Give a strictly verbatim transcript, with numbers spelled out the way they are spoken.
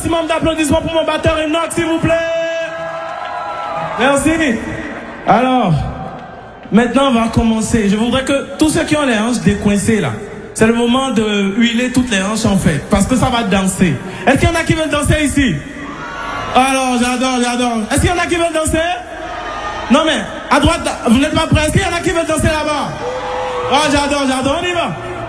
maximum d'applaudissements pour mon batteur Enoch, s'il vous plaît. Merci. Alors, maintenant on va commencer. Je voudrais que tous ceux qui ont les hanches décoincées là, c'est le moment de huiler toutes les hanches en fait, parce que ça va danser. Est-ce qu'il y en a qui veulent danser ici? Alors, j'adore, j'adore. Est-ce qu'il y en a qui veulent danser? Non mais, à droite, vous n'êtes pas prêts? Est-ce qu'il y en a qui veulent danser là-bas? Oh, j'adore, j'adore, on y va.